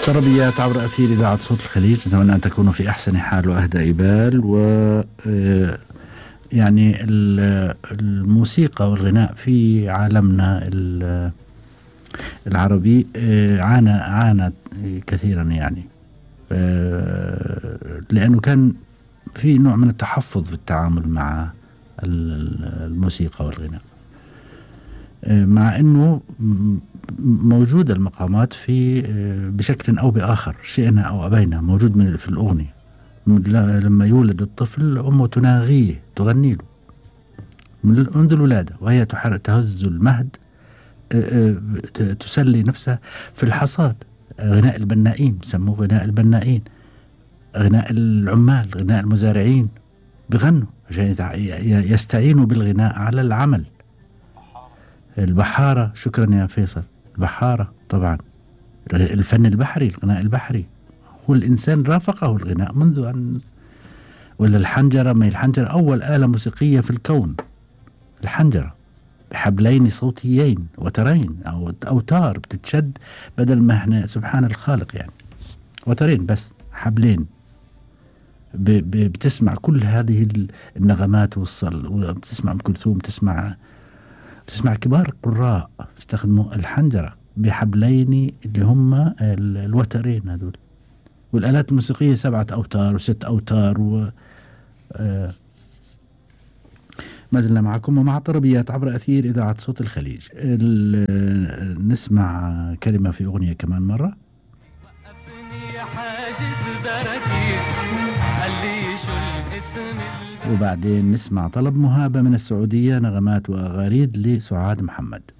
طربيات عبر أثير إذاعة صوت الخليج. نتمنى أن تكونوا في أحسن حال وأهدى بال. و يعني الموسيقى والغناء في عالمنا العربي عانى كثيرا، يعني لأنه كان في نوع من التحفظ في التعامل مع الموسيقى والغناء، مع أنه موجودة المقامات في بشكل أو بآخر، شئنا أو أبينا، موجود في الأغنية. لما يولد الطفل أمه تناغيه، تغني له منذ الولادة، وهي تهز المهد، تسلي نفسها في الحصاد. غناء البنائين، سموه غناء البنائين، غناء العمال، غناء المزارعين، بغنوا عشان يستعينوا بالغناء على العمل. البحارة، شكرا يا فيصل، البحارة طبعا، الفن البحري، الغناء البحري، هو الإنسان رافقه الغناء منذ أن. ولا الحنجرة، ما هي الحنجرة أول آلة موسيقية في الكون، الحنجرة بحبلين صوتيين وترين أو أوتار بتتشد، بدل ما احنا سبحان الخالق يعني وترين، بس حبلين بتسمع كل هذه النغمات بتسمع أم كلثوم، بتسمع كبار القراء استخدموا الحنجرة بحبلين اللي هم الوترين هذول. والآلات الموسيقية 7 أوتار و6 أوتار ما زلنا معكم ومع طربيات عبر أثير إذاعة صوت الخليج. نسمع كلمة في أغنية كمان مرة، وبعدين نسمع طلب مهابة من السعودية، نغمات وأغاريد لسعاد محمد.